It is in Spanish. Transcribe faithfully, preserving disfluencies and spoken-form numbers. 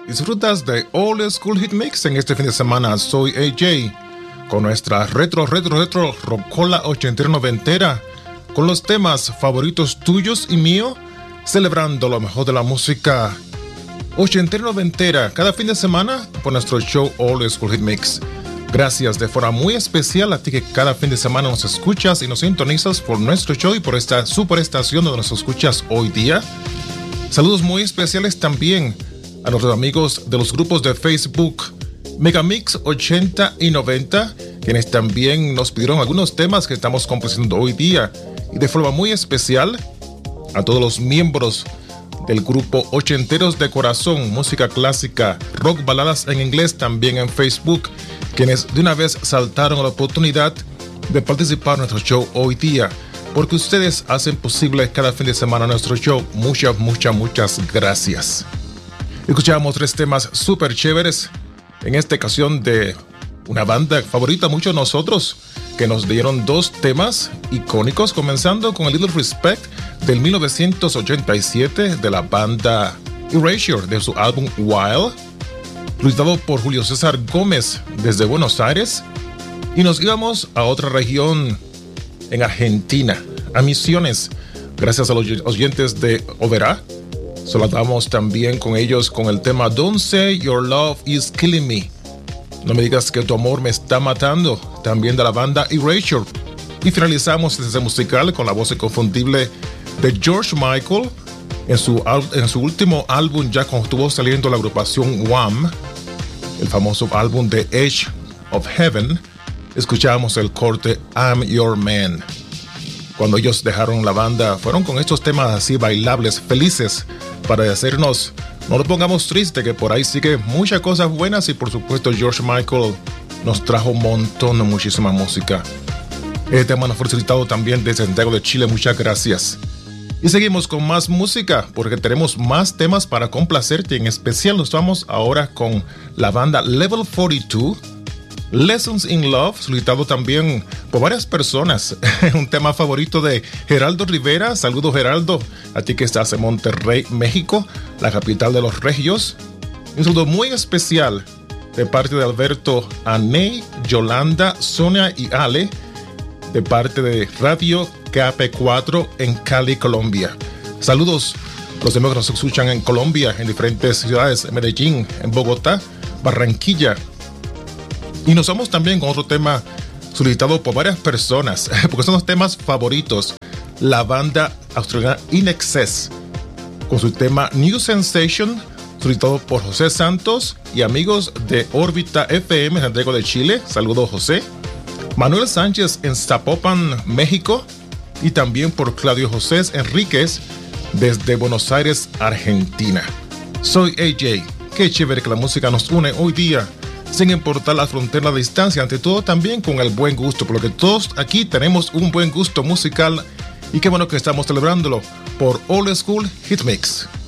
Disfrutas de Old School Hit Mix en este fin de semana. Soy A J con nuestra retro, retro, retro rocola ochentera noventera, con los temas favoritos tuyos y mío, celebrando lo mejor de la música ochentera noventera cada fin de semana por nuestro show Old School Hit Mix. Gracias de forma muy especial a ti que cada fin de semana nos escuchas y nos sintonizas por nuestro show y por esta superestación donde nos escuchas hoy día. Saludos muy especiales también a nuestros amigos de los grupos de Facebook Megamix ochenta y noventa, quienes también nos pidieron algunos temas que estamos complaciendo hoy día, y de forma muy especial a todos los miembros del grupo Ochenteros de Corazón, música clásica, rock, baladas en inglés, también en Facebook, quienes de una vez saltaron a la oportunidad de participar en nuestro show hoy día, porque ustedes hacen posible cada fin de semana nuestro show. Muchas, muchas, muchas gracias. Escuchamos tres temas súper chéveres, en esta ocasión de una banda favorita a muchos de nosotros, que nos dieron dos temas icónicos, comenzando con A Little Respect del mil novecientos ochenta y siete de la banda Erasure, de su álbum Wild, realizado por Julio César Gómez desde Buenos Aires, y nos íbamos a otra región en Argentina, a Misiones, gracias a los oyentes de Oberá. Saludamos también con ellos con el tema Don't Say Your Love Is Killing Me, no me digas que tu amor me está matando, también de la banda Erasure. Y finalizamos este musical con la voz inconfundible de George Michael en su, en su último álbum, ya cuando estuvo saliendo la agrupación Wham, el famoso álbum The Edge of Heaven. Escuchamos el corte I'm Your Man. Cuando ellos dejaron la banda, fueron con estos temas así bailables, felices, para hacernos, no lo pongamos triste, que por ahí sigue muchas cosas buenas, y por supuesto George Michael nos trajo un montón de muchísima música. Este tema nos fue solicitado también desde Santiago de Chile, muchas gracias. Y seguimos con más música, porque tenemos más temas para complacerte. En especial nos vamos ahora con la banda Level cuarenta y dos, Lessons in Love, solicitado también por varias personas. Un tema favorito de Geraldo Rivera. Saludos, Geraldo, a ti que estás en Monterrey, México, la capital de los regios. Un saludo muy especial de parte de Alberto, Aney, Yolanda, Sonia y Ale, de parte de Radio K P cuatro en Cali, Colombia. Saludos a los amigos que nos escuchan en Colombia, en diferentes ciudades, en Medellín, en Bogotá, Barranquilla. Y nos vamos también con otro tema solicitado por varias personas, porque son los temas favoritos. La banda australiana In Excess, con su tema New Sensation, solicitado por José Santos y amigos de Órbita F M, Santiago de Chile. Saludos, José. Manuel Sánchez en Zapopan, México, y también por Claudio José Enríquez desde Buenos Aires, Argentina. Soy A J. Qué chévere que la música nos une hoy día, sin importar la frontera, la distancia, ante todo también con el buen gusto, por lo que todos aquí tenemos un buen gusto musical, y qué bueno que estamos celebrándolo por Old School Hit Mix.